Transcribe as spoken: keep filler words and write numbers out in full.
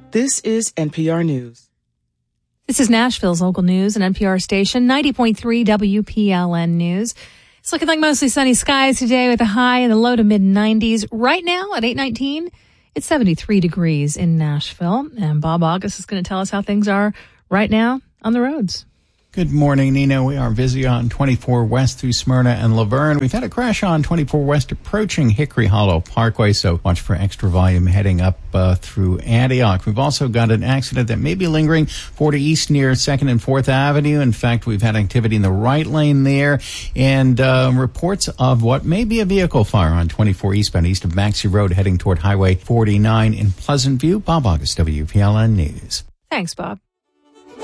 This is N P R News. This is Nashville's local news and N P R station, ninety point three W P L N News. It's looking like mostly sunny skies today with a high in the low to mid nineties. Right now at eight nineteen, it's seventy-three degrees in Nashville. And Bob August is going to tell us how things are right now on the roads. Good morning, Nina. We are busy on twenty-four West through Smyrna and Laverne. We've had a crash on twenty-four West approaching Hickory Hollow Parkway, so watch for extra volume heading up uh, through Antioch. We've also got an accident that may be lingering forty East near second and fourth Avenue. In fact, we've had activity in the right lane there, and uh, reports of what may be a vehicle fire on twenty-four eastbound east of Maxey Road heading toward Highway forty-nine in Pleasant View. Bob August, W P L N News. Thanks, Bob.